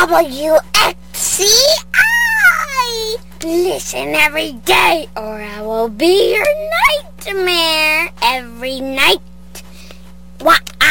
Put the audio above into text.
WXCI! Listen every day or I will be your nightmare every night.